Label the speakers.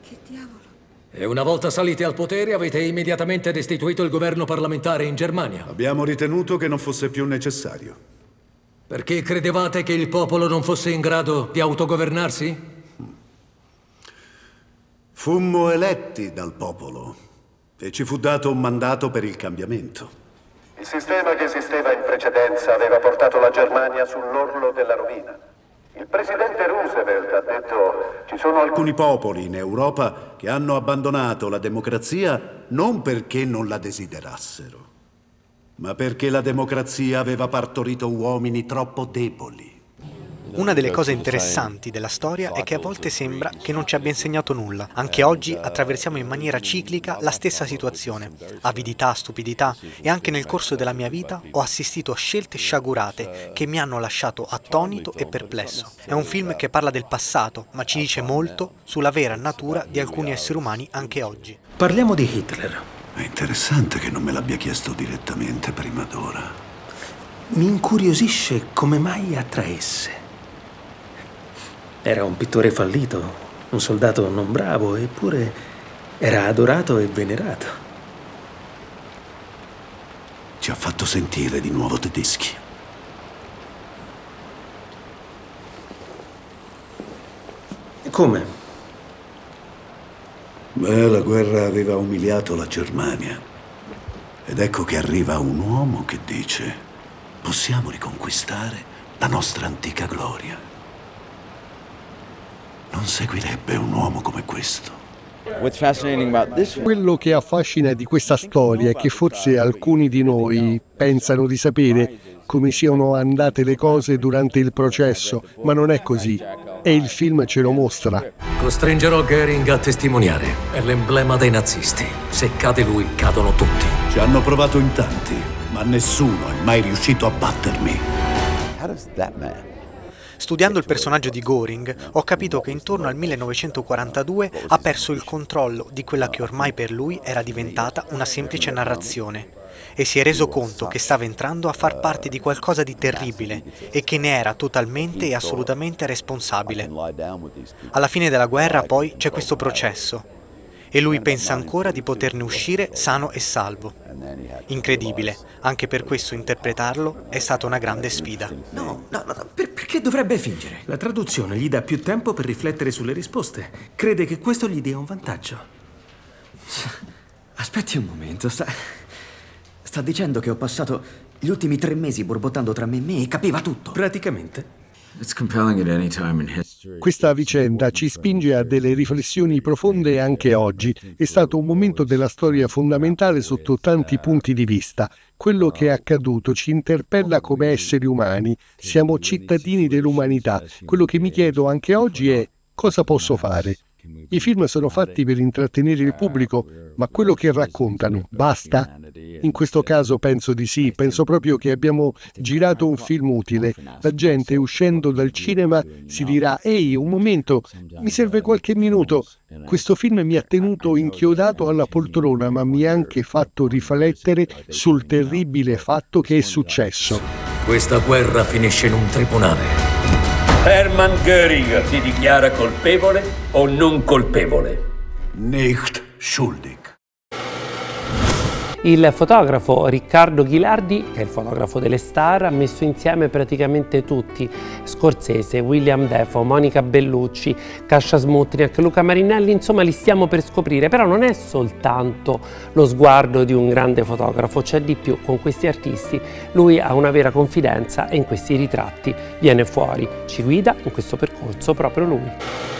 Speaker 1: Che diavolo?
Speaker 2: E una volta saliti al potere avete immediatamente destituito il governo parlamentare in Germania.
Speaker 3: Abbiamo ritenuto che non fosse più necessario.
Speaker 2: Perché credevate che il popolo non fosse in grado di autogovernarsi?
Speaker 3: Fummo eletti dal popolo e ci fu dato un mandato per il cambiamento.
Speaker 4: Il sistema che esisteva in precedenza aveva portato la Germania sull'orlo della rovina. Il presidente Roosevelt ha detto: ci sono
Speaker 3: Alcuni popoli in Europa che hanno abbandonato la democrazia non perché non la desiderassero, ma perché la democrazia aveva partorito uomini troppo deboli.
Speaker 5: Una delle cose interessanti della storia è che a volte sembra che non ci abbia insegnato nulla. Anche oggi attraversiamo in maniera ciclica la stessa situazione. Avidità, stupidità, e anche nel corso della mia vita ho assistito a scelte sciagurate che mi hanno lasciato attonito e perplesso. È un film che parla del passato, ma ci dice molto sulla vera natura di alcuni esseri umani anche oggi.
Speaker 6: Parliamo di Hitler.
Speaker 3: È interessante che non me l'abbia chiesto direttamente prima d'ora.
Speaker 6: Mi incuriosisce come mai attraesse. Era un pittore fallito, un soldato non bravo, eppure era adorato e venerato.
Speaker 3: Ci ha fatto sentire di nuovo tedeschi.
Speaker 6: Come?
Speaker 3: Beh, la guerra aveva umiliato la Germania. Ed ecco che arriva un uomo che dice: possiamo riconquistare la nostra antica gloria. Non seguirebbe un uomo come questo.
Speaker 7: Quello che affascina di questa storia è che forse alcuni di noi pensano di sapere come siano andate le cose durante il processo, ma non è così. E il film ce lo mostra.
Speaker 2: Costringerò Goering a testimoniare. È l'emblema dei nazisti. Se cade lui, cadono tutti.
Speaker 3: Ci hanno provato in tanti, ma nessuno è mai riuscito a battermi.
Speaker 5: Studiando il personaggio di Göring, ho capito che intorno al 1942 ha perso il controllo di quella che ormai per lui era diventata una semplice narrazione e si è reso conto che stava entrando a far parte di qualcosa di terribile e che ne era totalmente e assolutamente responsabile. Alla fine della guerra poi c'è questo processo e lui pensa ancora di poterne uscire sano e salvo. Incredibile, anche per questo interpretarlo è stata una grande sfida.
Speaker 6: No, perché dovrebbe fingere? La traduzione gli dà più tempo per riflettere sulle risposte. Crede che questo gli dia un vantaggio.
Speaker 8: Aspetti un momento, sta dicendo che ho passato gli ultimi 3 mesi borbottando tra me e me e capiva tutto.
Speaker 6: Praticamente.
Speaker 7: Questa vicenda ci spinge a delle riflessioni profonde anche oggi. È stato un momento della storia fondamentale sotto tanti punti di vista. Quello che è accaduto ci interpella come esseri umani. Siamo cittadini dell'umanità. Quello che mi chiedo anche oggi è: cosa posso fare? I film sono fatti per intrattenere il pubblico, ma quello che raccontano basta? In questo caso penso di sì, penso proprio che abbiamo girato un film utile. La gente uscendo dal cinema si dirà: ehi, un momento, mi serve qualche minuto. Questo film mi ha tenuto inchiodato alla poltrona, ma mi ha anche fatto riflettere sul terribile fatto che è successo.
Speaker 2: Questa guerra finisce in un tribunale.
Speaker 9: Hermann Göring si dichiara colpevole o non colpevole?
Speaker 3: Nicht schuldig.
Speaker 10: Il fotografo Riccardo Ghilardi, che è il fotografo delle star, ha messo insieme praticamente tutti: Scorsese, William Dafoe, Monica Bellucci, Kasia Smutniak, Luca Marinelli, insomma li stiamo per scoprire. Però non è soltanto lo sguardo di un grande fotografo, c'è di più. Con questi artisti lui ha una vera confidenza e in questi ritratti viene fuori, ci guida in questo percorso proprio lui.